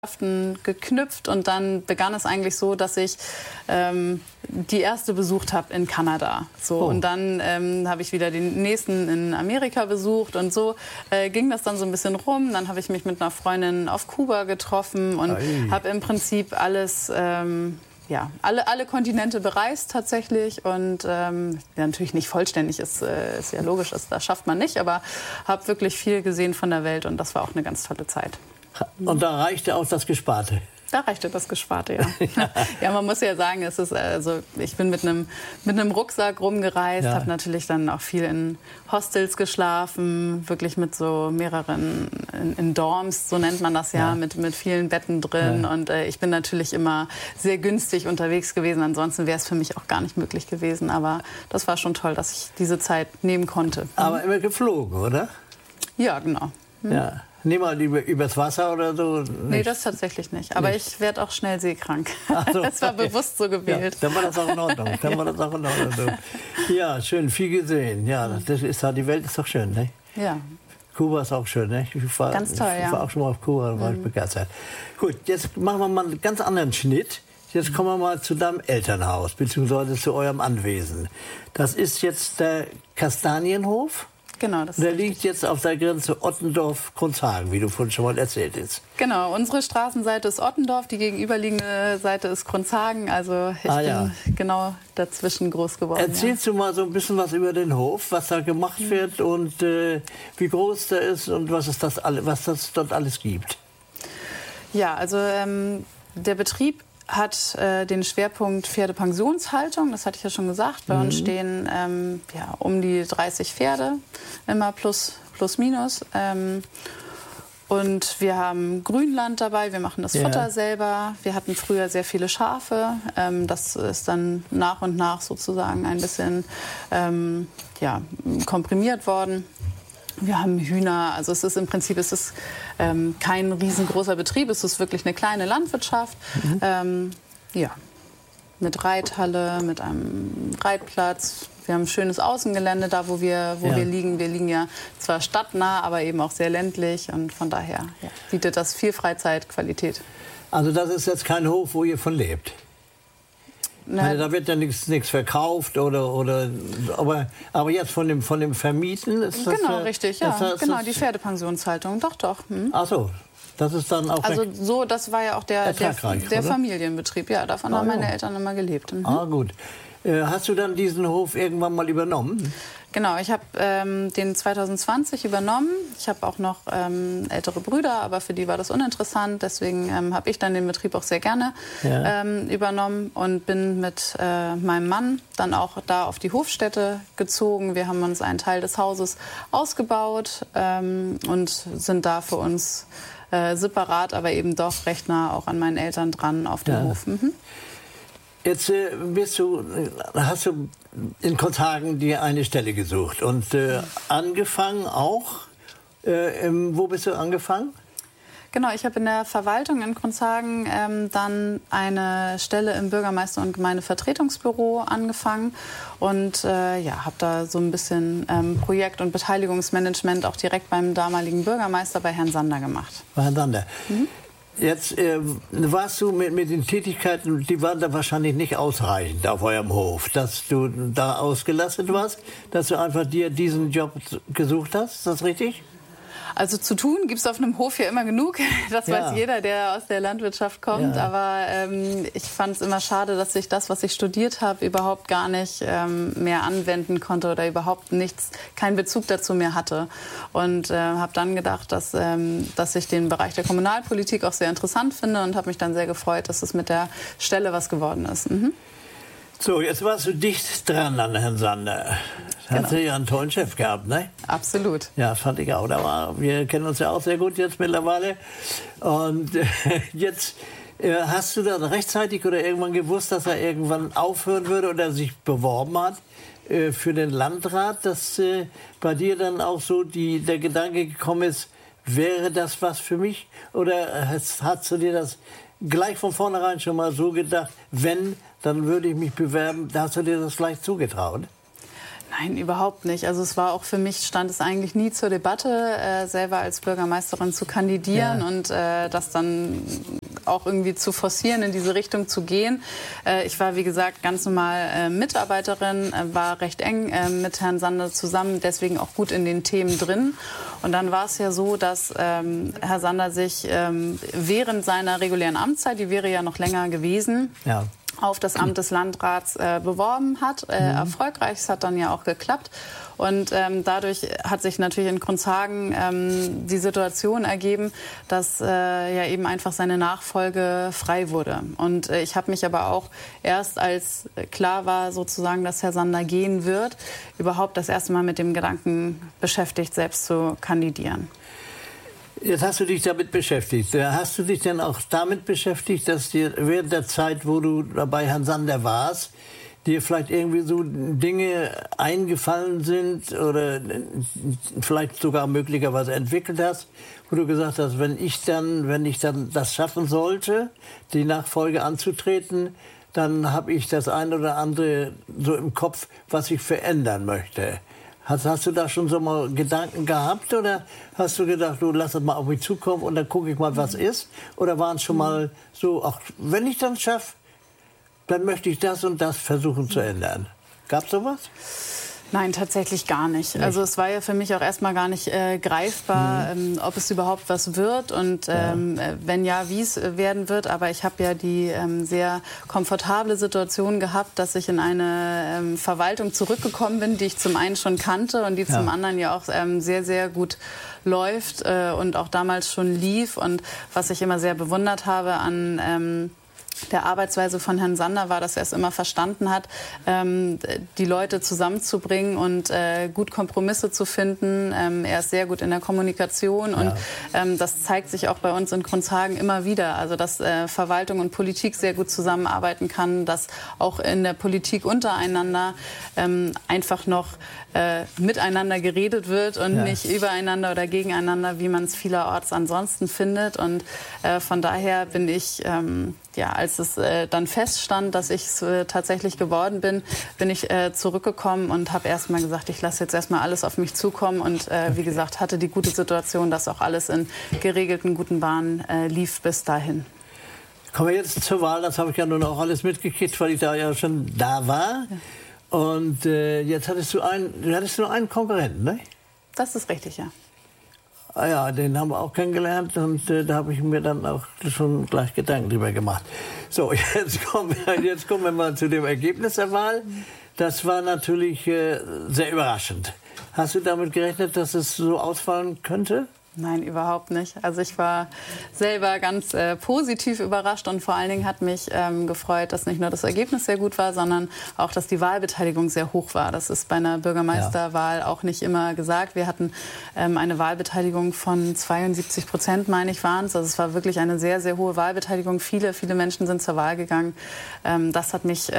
geknüpft und dann begann es eigentlich so, dass ich die erste besucht habe in Kanada. Und dann habe ich wieder den nächsten in Amerika besucht und so ging das dann so ein bisschen rum. Dann habe ich mich mit einer Freundin auf Kuba getroffen und habe im Prinzip alles, alle Kontinente bereist tatsächlich und natürlich nicht vollständig, ist ja logisch, das schafft man nicht, aber habe wirklich viel gesehen von der Welt und das war auch eine ganz tolle Zeit. Und da reichte auch das Gesparte? Da reichte das Gesparte, ja. Ja, man muss ja sagen, ich bin mit einem Rucksack rumgereist, habe natürlich dann auch viel in Hostels geschlafen, wirklich mit so mehreren, in Dorms, so nennt man das ja, mit vielen Betten drin. Und ich bin natürlich immer sehr günstig unterwegs gewesen, ansonsten wäre es für mich auch gar nicht möglich gewesen. Aber das war schon toll, dass ich diese Zeit nehmen konnte. Aber immer geflogen, oder? Ja, genau. Ja. Niemand übers Wasser oder so? Nicht. Nee, das tatsächlich nicht. Aber ich werde auch schnell seekrank. So, das war bewusst so gewählt. Ja, dann war das auch in Ordnung. Ja, schön, viel gesehen. Ja, das ist, die Welt ist doch schön, ne? Ja. Kuba ist auch schön, ne? Ganz toll, ja. Ich war auch schon mal auf Kuba, war ich begeistert. Gut, jetzt machen wir mal einen ganz anderen Schnitt. Jetzt kommen wir mal zu deinem Elternhaus, beziehungsweise zu eurem Anwesen. Das ist jetzt der Kastanienhof. Genau, das der liegt jetzt auf der Grenze Ottendorf-Kronshagen, wie du vorhin schon mal erzählt hast. Genau, unsere Straßenseite ist Ottendorf, die gegenüberliegende Seite ist Kronshagen. Also ich bin genau dazwischen groß geworden. Erzählst du mal so ein bisschen was über den Hof, was da gemacht wird und wie groß der ist und was das dort alles gibt? Ja, also der Betrieb hat den Schwerpunkt Pferdepensionshaltung, das hatte ich ja schon gesagt. Bei uns stehen um die 30 Pferde, immer plus minus. Und wir haben Grünland dabei, wir machen das Futter selber. Wir hatten früher sehr viele Schafe. Das ist dann nach und nach sozusagen ein bisschen komprimiert worden. Wir haben Hühner, also es ist im Prinzip kein riesengroßer Betrieb, es ist wirklich eine kleine Landwirtschaft. Mit Reithalle, mit einem Reitplatz. Wir haben ein schönes Außengelände da, wo wir liegen. Wir liegen ja zwar stadtnah, aber eben auch sehr ländlich und von daher bietet das viel Freizeitqualität. Also das ist jetzt kein Hof, wo ihr von lebt? Also da wird ja nichts verkauft aber jetzt von dem Vermieten ist das richtig, ja, genau, die Pferdepensionshaltung, doch. Ach so, das ist dann auch das war ja auch der Familienbetrieb, ja, davon haben meine Eltern immer gelebt. Ah, gut. Hast du dann diesen Hof irgendwann mal übernommen? Genau, ich habe den 2020 übernommen. Ich habe auch noch ältere Brüder, aber für die war das uninteressant. Deswegen habe ich dann den Betrieb auch sehr gerne übernommen und bin mit meinem Mann dann auch da auf die Hofstätte gezogen. Wir haben uns einen Teil des Hauses ausgebaut und sind da für uns separat, aber eben doch recht nah auch an meinen Eltern dran auf dem Hof. Jetzt hast du in Kronshagen dir eine Stelle gesucht und angefangen auch. Wo bist du angefangen? Genau, ich habe in der Verwaltung in Kronshagen dann eine Stelle im Bürgermeister- und Gemeindevertretungsbüro angefangen und habe da so ein bisschen Projekt- und Beteiligungsmanagement auch direkt beim damaligen Bürgermeister bei Herrn Sander gemacht. Bei Herrn Sander. Jetzt warst du mit den Tätigkeiten, die waren da wahrscheinlich nicht ausreichend auf eurem Hof, dass du da ausgelastet warst, dass du einfach dir diesen Job gesucht hast, ist das richtig? Also zu tun gibt es auf einem Hof ja immer genug. Das weiß jeder, der aus der Landwirtschaft kommt. Ja. Aber ich fand es immer schade, dass ich das, was ich studiert habe, überhaupt gar nicht mehr anwenden konnte oder überhaupt keinen Bezug dazu mehr hatte. Und habe dann gedacht, dass ich den Bereich der Kommunalpolitik auch sehr interessant finde und habe mich dann sehr gefreut, dass es mit der Stelle was geworden ist. So, jetzt warst du dicht dran an Herrn Sander. Hat sie ja einen tollen Chef gehabt, ne? Absolut. Ja, fand ich auch. Wir kennen uns ja auch sehr gut jetzt mittlerweile. Und jetzt hast du dann rechtzeitig oder irgendwann gewusst, dass er irgendwann aufhören würde oder sich beworben hat für den Landrat, dass bei dir dann auch so der Gedanke gekommen ist, wäre das was für mich? Oder hast du dir das gleich von vornherein schon mal so gedacht, dann würde ich mich bewerben, da hast du dir das gleich zugetraut? Nein, überhaupt nicht. Also es war auch für mich, stand es eigentlich nie zur Debatte, selber als Bürgermeisterin zu kandidieren und das dann auch irgendwie zu forcieren, in diese Richtung zu gehen. Ich war, wie gesagt, ganz normal Mitarbeiterin, war recht eng mit Herrn Sander zusammen, deswegen auch gut in den Themen drin. Und dann war es ja so, dass Herr Sander sich während seiner regulären Amtszeit, die wäre ja noch länger gewesen, auf das Amt des Landrats beworben hat. Erfolgreich, es hat dann ja auch geklappt. Und dadurch hat sich natürlich in Kronshagen die Situation ergeben, dass ja eben einfach seine Nachfolge frei wurde. Und ich habe mich aber auch erst, als klar war sozusagen, dass Herr Sander gehen wird, überhaupt das erste Mal mit dem Gedanken beschäftigt, selbst zu kandidieren. Jetzt hast du dich damit beschäftigt. Hast du dich denn auch damit beschäftigt, dass dir während der Zeit, wo du bei Herrn Sander warst, dir vielleicht irgendwie so Dinge eingefallen sind oder vielleicht sogar möglicherweise entwickelt hast, wo du gesagt hast, wenn ich dann das schaffen sollte, die Nachfolge anzutreten, dann habe ich das eine oder andere so im Kopf, was ich verändern möchte. Hast du da schon so mal Gedanken gehabt oder hast du gedacht, du lass es mal auf mich zukommen und dann gucke ich mal, was ist? Oder waren es schon mal so, ach, wenn ich das schaffe, dann möchte ich das und das versuchen zu ändern? Gab es sowas? Nein, tatsächlich gar nicht. Also es war ja für mich auch erstmal gar nicht greifbar, ob es überhaupt was wird und wenn ja, wie es werden wird. Aber ich habe ja die sehr komfortable Situation gehabt, dass ich in eine Verwaltung zurückgekommen bin, die ich zum einen schon kannte und die zum anderen ja auch sehr, sehr gut läuft und auch damals schon lief. Und was ich immer sehr bewundert habe an der Arbeitsweise von Herrn Sander war, dass er es immer verstanden hat, die Leute zusammenzubringen und gut Kompromisse zu finden. Er ist sehr gut in der Kommunikation und das zeigt sich auch bei uns in Kronshagen immer wieder. Also dass Verwaltung und Politik sehr gut zusammenarbeiten kann, dass auch in der Politik untereinander einfach noch miteinander geredet wird und nicht übereinander oder gegeneinander, wie man es vielerorts ansonsten findet. Und von daher bin ich als es dann feststand, dass ich es tatsächlich geworden bin, bin ich zurückgekommen und habe erst mal gesagt, ich lasse jetzt erstmal alles auf mich zukommen und wie gesagt, hatte die gute Situation, dass auch alles in geregelten, guten Bahnen lief bis dahin. Kommen wir jetzt zur Wahl, das habe ich ja nun auch alles mitgekriegt, weil ich da ja schon da war. Ja. Und jetzt hattest du nur einen Konkurrenten, ne? Das ist richtig, ja. Ah ja, den haben wir auch kennengelernt und da habe ich mir dann auch schon gleich Gedanken drüber gemacht. So, jetzt kommen wir mal zu dem Ergebnis der Wahl. Das war natürlich sehr überraschend. Hast du damit gerechnet, dass es so ausfallen könnte? Nein, überhaupt nicht. Also ich war selber ganz positiv überrascht und vor allen Dingen hat mich gefreut, dass nicht nur das Ergebnis sehr gut war, sondern auch, dass die Wahlbeteiligung sehr hoch war. Das ist bei einer Bürgermeisterwahl auch nicht immer gesagt. Wir hatten eine Wahlbeteiligung von 72%, meine ich, waren es. Also es war wirklich eine sehr, sehr hohe Wahlbeteiligung. Viele, viele Menschen sind zur Wahl gegangen. Das hat mich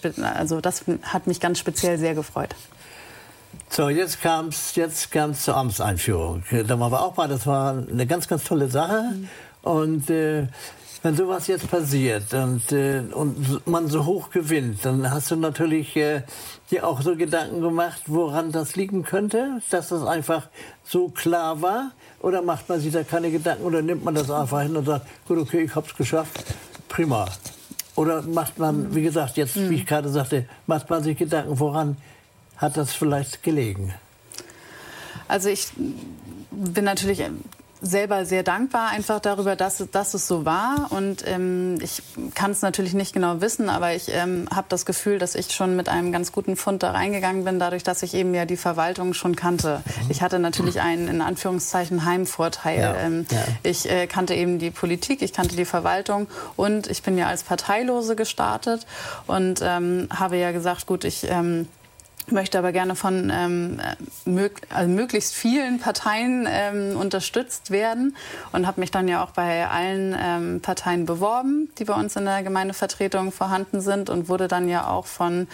ganz speziell sehr gefreut. So, jetzt kam's zur Amtseinführung. Da waren wir auch mal, das war eine ganz, ganz tolle Sache. Und wenn sowas jetzt passiert und man so hoch gewinnt, dann hast du natürlich dir auch so Gedanken gemacht, woran das liegen könnte, dass das einfach so klar war? Oder macht man sich da keine Gedanken oder nimmt man das einfach hin und sagt, gut, okay, ich hab's geschafft, prima. Oder macht man, wie gesagt, jetzt, wie ich gerade sagte, macht man sich Gedanken, woran hat das vielleicht gelegen? Also ich bin natürlich selber sehr dankbar einfach darüber, dass es so war. Und ich kann es natürlich nicht genau wissen, aber ich habe das Gefühl, dass ich schon mit einem ganz guten Pfund da reingegangen bin, dadurch, dass ich eben ja die Verwaltung schon kannte. Ich hatte natürlich einen, in Anführungszeichen, Heimvorteil. Ich kannte eben die Politik, ich kannte die Verwaltung und ich bin ja als Parteilose gestartet und habe ja gesagt, gut, ich möchte aber gerne von möglichst vielen Parteien unterstützt werden und habe mich dann ja auch bei allen Parteien beworben, die bei uns in der Gemeindevertretung vorhanden sind und wurde dann ja auch von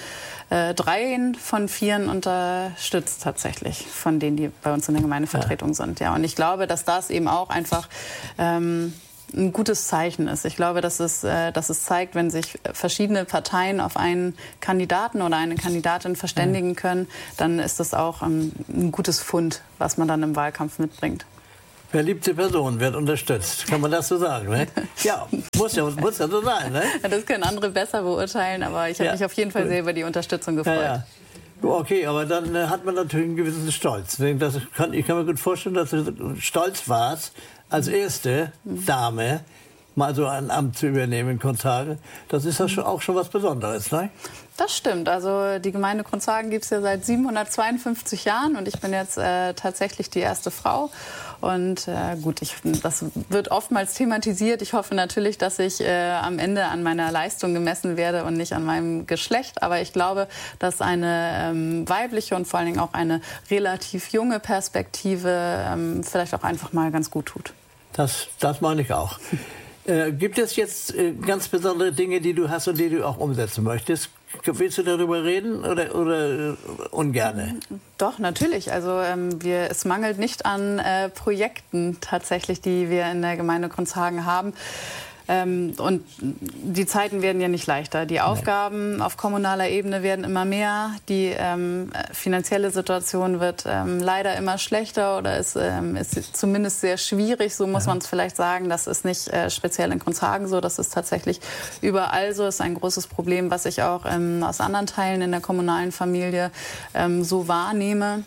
3 von 4 unterstützt tatsächlich, von denen, die bei uns in der Gemeindevertretung sind. Ja, und ich glaube, dass das eben auch einfach ein gutes Zeichen ist. Ich glaube, dass es zeigt, wenn sich verschiedene Parteien auf einen Kandidaten oder eine Kandidatin verständigen können, dann ist das auch ein gutes Fund, was man dann im Wahlkampf mitbringt. Verliebte Person wird unterstützt, kann man das so sagen, ne? Ja, muss ja so sein, ne? Ja, das können andere besser beurteilen, aber ich habe mich auf jeden Fall sehr über die Unterstützung gefreut. Ja. Okay, aber dann hat man natürlich einen gewissen Stolz. Ich kann mir gut vorstellen, dass du stolz warst, als erste Dame mal so ein Amt zu übernehmen in Konzagen. Das ist ja auch schon was Besonderes, ne? Das stimmt. Also die Gemeinde Konzagen gibt es ja seit 752 Jahren und ich bin jetzt tatsächlich die erste Frau. Und gut, das wird oftmals thematisiert. Ich hoffe natürlich, dass ich am Ende an meiner Leistung gemessen werde und nicht an meinem Geschlecht. Aber ich glaube, dass eine weibliche und vor allen Dingen auch eine relativ junge Perspektive vielleicht auch einfach mal ganz gut tut. Das meine ich auch. Gibt es jetzt ganz besondere Dinge, die du hast und die du auch umsetzen möchtest? Willst du darüber reden oder ungerne? Doch, natürlich. Also es mangelt nicht an Projekten tatsächlich, die wir in der Gemeinde Konzagen haben. Und die Zeiten werden ja nicht leichter. Die Aufgaben auf kommunaler Ebene werden immer mehr. Die finanzielle Situation wird leider immer schlechter oder ist zumindest sehr schwierig. So muss man es vielleicht sagen. Das ist nicht speziell in Konzagen so. Das ist tatsächlich überall so. Das ist ein großes Problem, was ich auch aus anderen Teilen in der kommunalen Familie so wahrnehme.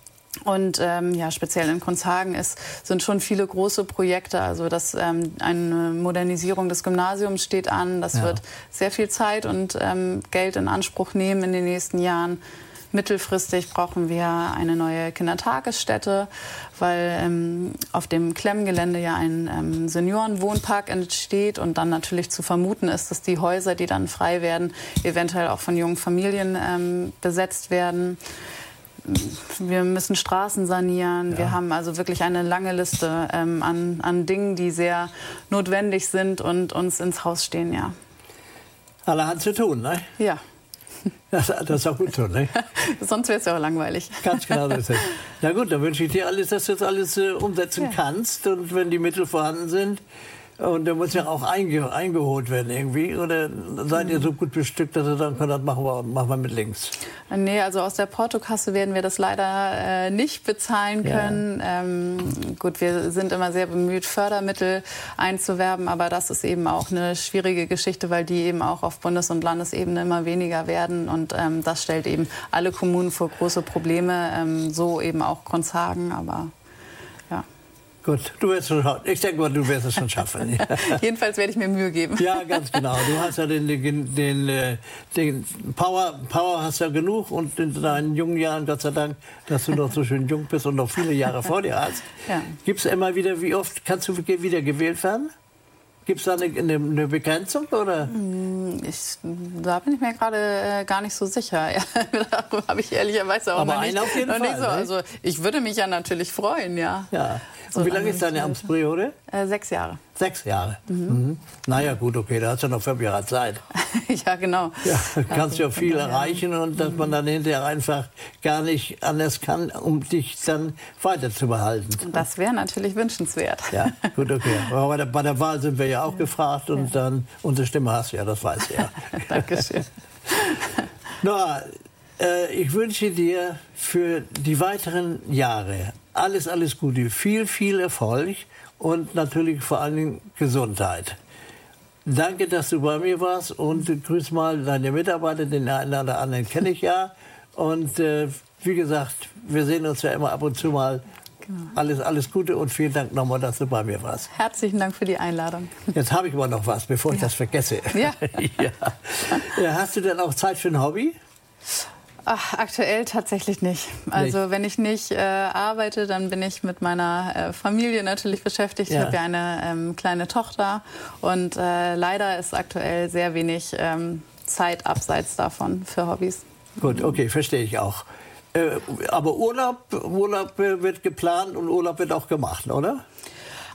Und speziell in Konzagen sind schon viele große Projekte. Also eine Modernisierung des Gymnasiums steht an. Das wird sehr viel Zeit und Geld in Anspruch nehmen in den nächsten Jahren. Mittelfristig brauchen wir eine neue Kindertagesstätte, weil auf dem Klemmgelände ja ein Seniorenwohnpark entsteht und dann natürlich zu vermuten ist, dass die Häuser, die dann frei werden, eventuell auch von jungen Familien besetzt werden. Wir müssen Straßen sanieren. Ja. Wir haben also wirklich eine lange Liste an Dingen, die sehr notwendig sind und uns ins Haus stehen, ja. Allerhand zu tun, ne? Ja. Das ist auch gut so, ne? Sonst wäre es ja auch langweilig. Ganz genau das ist. Na gut, dann wünsche ich dir alles, dass du das alles umsetzen kannst. Und wenn die Mittel vorhanden sind, und da muss ja auch eingeholt werden irgendwie. Oder seid ihr so gut bestückt, dass ihr sagen könnt, das machen wir mit links? Nee, also aus der Portokasse werden wir das leider nicht bezahlen können. Ja. Gut, wir sind immer sehr bemüht, Fördermittel einzuwerben. Aber das ist eben auch eine schwierige Geschichte, weil die eben auch auf Bundes- und Landesebene immer weniger werden. Und das stellt eben alle Kommunen vor große Probleme. So eben auch Konzagen, aber... Gut, ich denke mal, du wirst es schon schaffen. Jedenfalls werde ich mir Mühe geben. Ja, ganz genau. Du hast ja den Power hast ja genug und in deinen jungen Jahren, Gott sei Dank, dass du noch so schön jung bist und noch viele Jahre vor dir hast. Ja. Gibt es immer wieder, wie oft kannst du wieder gewählt werden? Gibt es da eine Begrenzung, oder? Da bin ich mir gerade gar nicht so sicher. Darüber habe ich ehrlicherweise auch noch nicht, auf jeden Fall, so. Also ich würde mich ja natürlich freuen, ja. Und wie lange ist deine Amtsperiode? 6 Jahre. 6 Jahre? Mhm. Naja, gut, okay, da hast du noch 5 Jahre Zeit. Ja, genau. Ja, kannst ja viel erreichen und dass man dann hinterher einfach gar nicht anders kann, um dich dann weiter zu behalten. Das wäre natürlich wünschenswert. Ja, gut, okay. Aber bei der Wahl sind wir ja auch gefragt und dann unsere Stimme hast du ja, das weiß ich ja. Dankeschön. Noah, ich wünsche dir für die weiteren Jahre alles Gute, viel Erfolg und natürlich vor allen Dingen Gesundheit. Danke, dass du bei mir warst und grüß mal deine Mitarbeiter, den einen oder anderen kenne ich ja. Und wie gesagt, wir sehen uns ja immer ab und zu mal. Genau. Alles Gute und vielen Dank nochmal, dass du bei mir warst. Herzlichen Dank für die Einladung. Jetzt habe ich aber noch was, bevor ich das vergesse. Ja. Ja. Hast du denn auch Zeit für ein Hobby? Ach, aktuell tatsächlich nicht. Also wenn ich nicht arbeite, dann bin ich mit meiner Familie natürlich beschäftigt. Ich habe ja eine kleine Tochter und leider ist aktuell sehr wenig Zeit abseits davon für Hobbys. Gut, okay, verstehe ich auch. Aber Urlaub wird geplant und Urlaub wird auch gemacht, oder?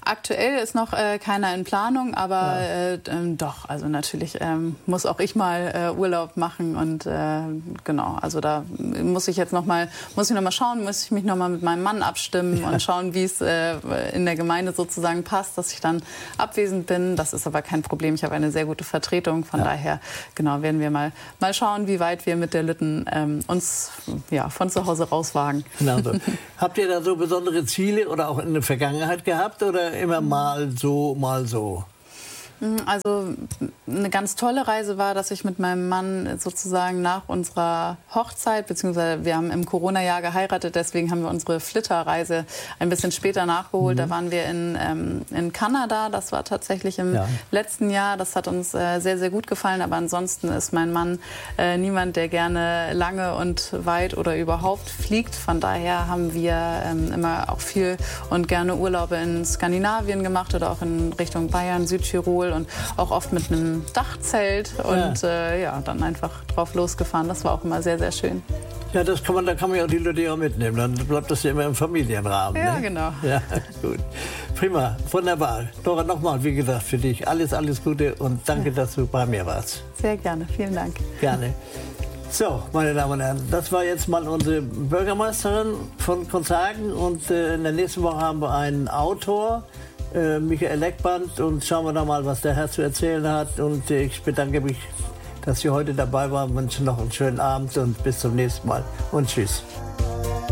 Aktuell ist noch keiner in Planung, aber doch, also natürlich muss auch ich mal Urlaub machen und genau, also da muss ich noch mal schauen, muss ich mich noch mal mit meinem Mann abstimmen und schauen, wie es in der Gemeinde sozusagen passt, dass ich dann abwesend bin. Das ist aber kein Problem. Ich habe eine sehr gute Vertretung, von daher genau werden wir mal schauen, wie weit wir mit der Lütten uns von zu Hause rauswagen. Genau so. Habt ihr da so besondere Ziele oder auch in der Vergangenheit gehabt oder immer mal so, mal so? Also eine ganz tolle Reise war, dass ich mit meinem Mann sozusagen nach unserer Hochzeit, beziehungsweise wir haben im Corona-Jahr geheiratet, deswegen haben wir unsere Flitterreise ein bisschen später nachgeholt. Da waren wir in Kanada, das war tatsächlich im letzten Jahr. Das hat uns sehr, sehr gut gefallen, aber ansonsten ist mein Mann niemand, der gerne lange und weit oder überhaupt fliegt. Von daher haben wir immer auch viel und gerne Urlaube in Skandinavien gemacht oder auch in Richtung Bayern, Südtirol. Und auch oft mit einem Dachzelt und dann einfach drauf losgefahren. Das war auch immer sehr, sehr schön. Ja, da kann man ja auch die Leute auch mitnehmen. Dann bleibt das ja immer im Familienrahmen. Ja, ne? genau. Ja, gut. Prima, wunderbar. Dora, nochmal, wie gesagt, für dich alles Gute und danke, dass du bei mir warst. Sehr gerne, vielen Dank. Gerne. So, meine Damen und Herren, das war jetzt mal unsere Bürgermeisterin von Kongshagen und in der nächsten Woche haben wir einen Autor, Michael Eckband, und schauen wir da mal, was der Herr zu erzählen hat. Und ich bedanke mich, dass Sie heute dabei waren. Ich wünsche noch einen schönen Abend und bis zum nächsten Mal. Und tschüss.